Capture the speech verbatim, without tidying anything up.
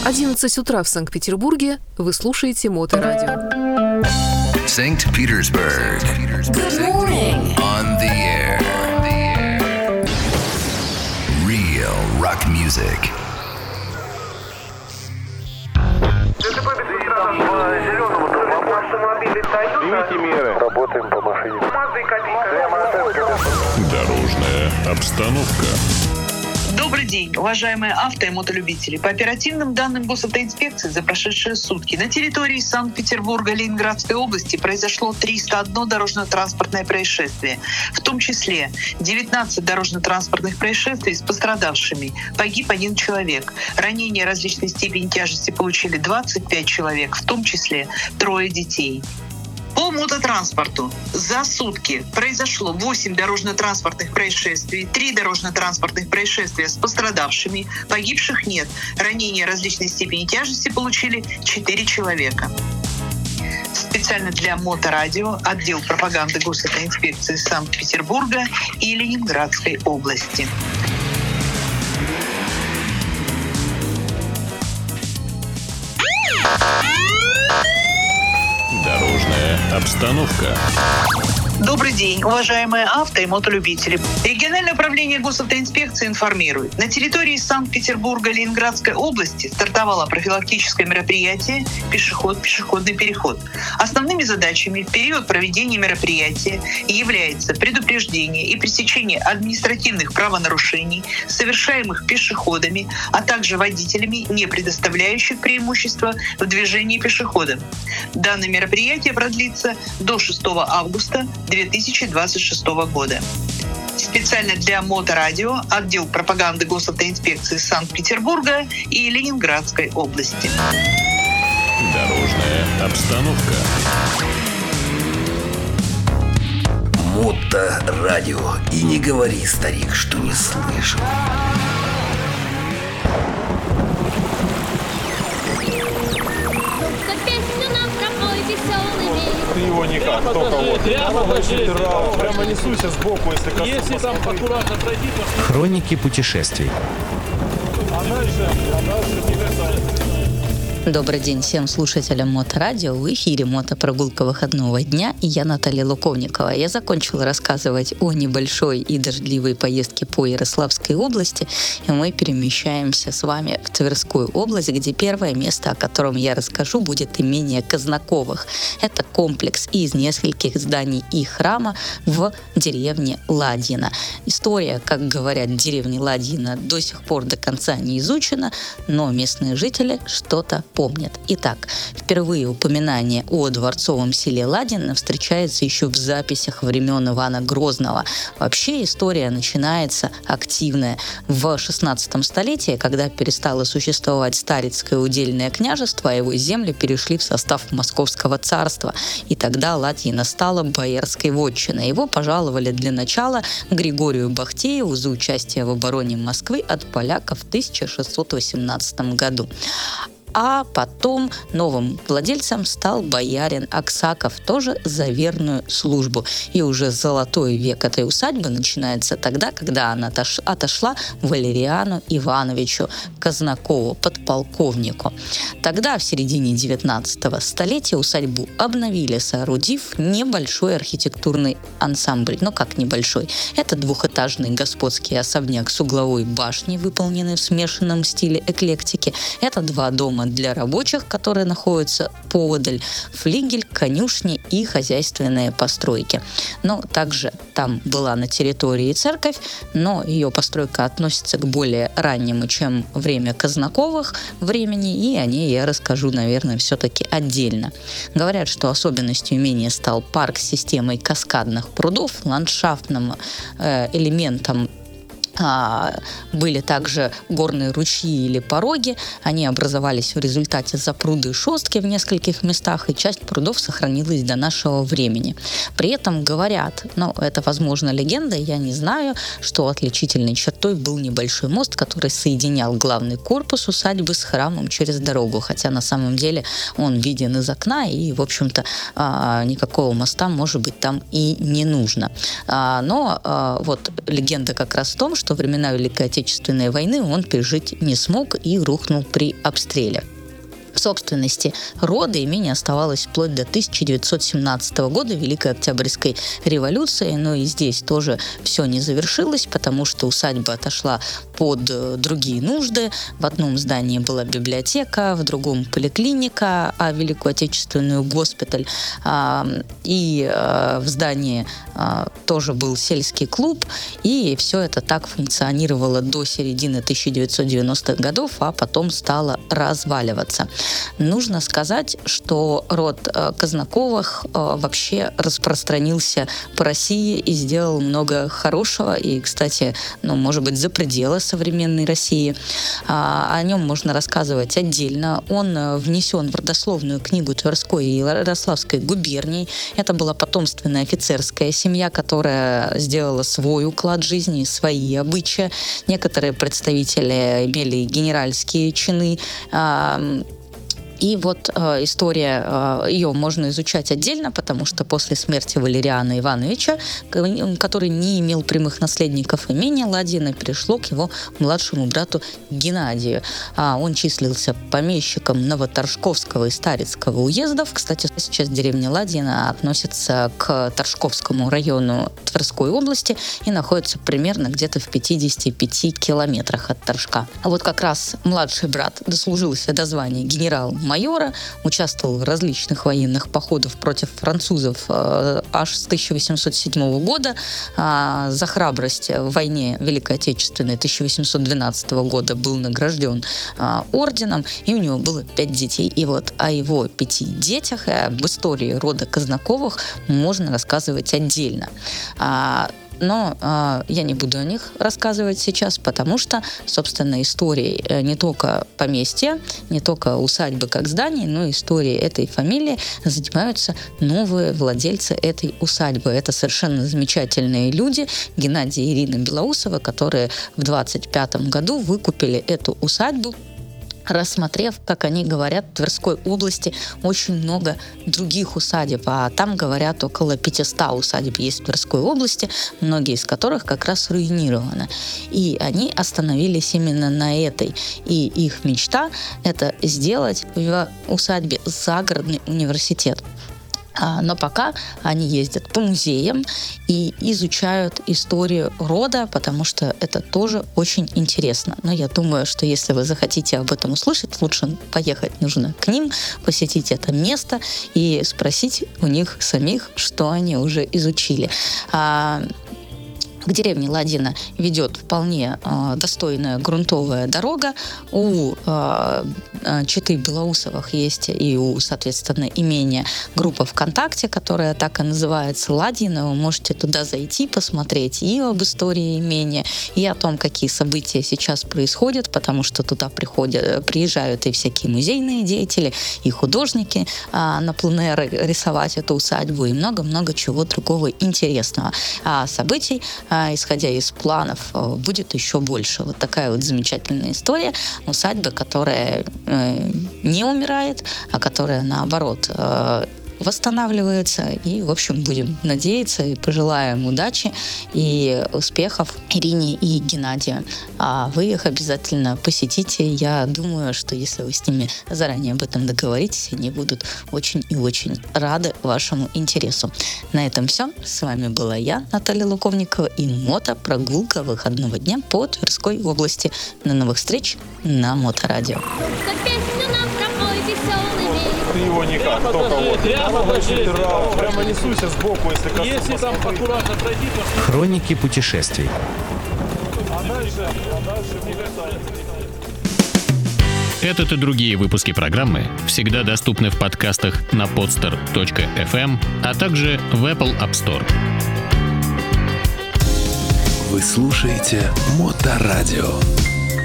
одиннадцать утра в Санкт-Петербурге. Вы слушаете Моторадио. Санкт-Петербург. Good morning. On the air. Real rock music. Примите меры. Работаем по машине. Дорожная обстановка. Добрый день, уважаемые авто- и мотолюбители. По оперативным данным госавтоинспекции за прошедшие сутки на территории Санкт-Петербурга, Ленинградской области произошло триста одно дорожно-транспортное происшествие, в том числе девятнадцать дорожно-транспортных происшествий с пострадавшими. Погиб один человек. Ранения различной степени тяжести получили двадцать пять человек, в том числе трое детей. По мототранспорту за сутки произошло восемь дорожно-транспортных происшествий, три дорожно-транспортных происшествия с пострадавшими, погибших нет. Ранения различной степени тяжести получили четыре человека. Специально для Моторадио отдел пропаганды госавтоинспекции Санкт-Петербурга и Ленинградской области. Дорожная обстановка. Добрый день, уважаемые авто- и мотолюбители. Региональное управление госавтоинспекции информирует. На территории Санкт-Петербурга, Ленинградской области стартовало профилактическое мероприятие «Пешеход. Пешеходный переход». Основными задачами в период проведения мероприятия является предупреждение и пресечение административных правонарушений, совершаемых пешеходами, а также водителями, не предоставляющих преимущества в движении пешеходам. Данное мероприятие продлится до шестого августа две тысячи двадцать шестого года. Специально для Моторадио отдел пропаганды госавтоинспекции Санкт-Петербурга и Ленинградской области. Дорожная обстановка. Моторадио. И не говори, старик, что не слышал. Ты его никак, только вот. Прямо пошли. Прямо несуйся сбоку, если коснусь. Если там аккуратно пройти, то... Хроники путешествий. Она же, она же не это... Добрый день всем слушателям Моторадио. В эфире мотопрогулка выходного дня, и я, Наталья Луковникова. Я закончила рассказывать о небольшой и дождливой поездке по Ярославской области, и мы перемещаемся с вами в Тверскую область, где первое место, о котором я расскажу, будет имение Казнаковых. Это комплекс из нескольких зданий и храма в деревне Ладьино. История, как говорят, деревни Ладьино до сих пор до конца не изучена, но местные жители что-то помнят. Итак, впервые упоминание о дворцовом селе Ладьино встречается еще в записях времен Ивана Грозного. Вообще история начинается активная в шестнадцатом столетии, когда перестало существовать Старицкое удельное княжество, а его земли перешли в состав Московского царства. И тогда Ладьино стало боярской вотчиной. Его пожаловали для начала Григорию Бахтееву за участие в обороне Москвы от поляков в тысяча шестьсот восемнадцатом году. А потом новым владельцем стал боярин Аксаков, тоже за верную службу. И уже золотой век этой усадьбы начинается тогда, когда она отошла Валериану Ивановичу Казнакову, подполковнику. Тогда, в середине девятнадцатого столетия, усадьбу обновили, соорудив небольшой архитектурный ансамбль. Ну, как небольшой? Это двухэтажный господский особняк с угловой башней, выполненный в смешанном стиле эклектики. Это два дома для рабочих, которые находятся поодаль, флигель, конюшни и хозяйственные постройки. Но также там была на территории церковь, но ее постройка относится к более раннему, чем время Казнаковых времени, и о ней я расскажу, наверное, все-таки отдельно. Говорят, что особенностью имения стал парк с системой каскадных прудов, ландшафтным э, элементом А, были также горные ручьи или пороги. Они образовались в результате запруды и шостки в нескольких местах, и часть прудов сохранилась до нашего времени. При этом говорят, ну, это, возможно, легенда, я не знаю, что отличительной чертой был небольшой мост, который соединял главный корпус усадьбы с храмом через дорогу, хотя на самом деле он виден из окна, и, в общем-то, а, никакого моста, может быть, там и не нужно. А, но а, вот легенда как раз в том, что времена Великой Отечественной войны он пережить не смог и рухнул при обстреле. В собственности рода имение оставалось вплоть до тысяча девятьсот семнадцатого года, Великой Октябрьской революции, но и здесь тоже все не завершилось, потому что усадьба отошла под другие нужды. В одном здании была библиотека, в другом поликлиника, а Великую Отечественную госпиталь. И в здании тоже был сельский клуб, и все это так функционировало до середины тысяча девятьсот девяностых годов, а потом стало разваливаться. Нужно сказать, что род Казнаковых вообще распространился по России и сделал много хорошего, и, кстати, ну, может быть, за пределы современной России. О нем можно рассказывать отдельно. Он внесен в родословную книгу Тверской и Ярославской губерний. Это была потомственная офицерская семья, которая сделала свой уклад жизни, свои обычаи. Некоторые представители имели генеральские чины. И вот э, история, э, ее можно изучать отдельно, потому что после смерти Валериана Ивановича, который не имел прямых наследников, имение Ладьино перешло к его младшему брату Геннадию. А он числился помещиком Новоторжковского и Старицкого уездов. Кстати, сейчас деревня Ладьино относится к Торжковскому району Тверской области и находится примерно где-то в пятидесяти пяти километрах от Торжка. А вот как раз младший брат дослужился до звания генерал майора, участвовал в различных военных походах против французов э, аж с тысяча восемьсот седьмого года. А, за храбрость в войне Великой Отечественной тысяча восемьсот двенадцатого года был награжден а, орденом, и у него было пять детей. И вот о его пяти детях и об истории рода Казнаковых можно рассказывать отдельно. А, Но э, я не буду о них рассказывать сейчас, потому что, собственно, истории не только поместья, не только усадьбы как зданий, но и истории этой фамилии занимаются новые владельцы этой усадьбы. Это совершенно замечательные люди, Геннадий и Ирина Белоусовы, которые в двадцать пятом году выкупили эту усадьбу, рассмотрев, как они говорят, в Тверской области очень много других усадеб, а там, говорят, около пятисот усадеб есть в Тверской области, многие из которых как раз руинированы. И они остановились именно на этой. И их мечта — это сделать в усадьбе загородный университет. Но пока они ездят по музеям и изучают историю рода, потому что это тоже очень интересно. Но я думаю, что если вы захотите об этом услышать, лучше поехать нужно к ним, посетить это место и спросить у них самих, что они уже изучили. К деревне Ладьино ведет вполне э, достойная грунтовая дорога. У э, четы Белоусовых есть и у, соответственно, имения группа ВКонтакте, которая так и называется Ладьино. Вы можете туда зайти, посмотреть и об истории имения, и о том, какие события сейчас происходят, потому что туда приходят, приезжают и всякие музейные деятели, и художники э, на пленэр рисовать эту усадьбу, и много-много чего другого интересного. А событий, исходя из планов, будет еще больше. Вот такая вот замечательная история усадьбы, которая э, не умирает, а которая, наоборот, э, восстанавливается. И, в общем, будем надеяться и пожелаем удачи и успехов Ирине и Геннадию. А вы их обязательно посетите. Я думаю, что если вы с ними заранее об этом договоритесь, они будут очень и очень рады вашему интересу. На этом все. С вами была я, Наталья Луковникова, и мотопрогулка выходного дня по Тверской области. До новых встреч на Моторадио. Ты его никак, только вот. Прямо, прямо, прямо несуйся сбоку, если коснусь. Если там аккуратно пройди, то... Хроники путешествий. А дальше, а дальше не касается. Этот и другие выпуски программы всегда доступны в подкастах на podster точка эф эм, а также в Apple App Store. Вы слушаете Моторадио.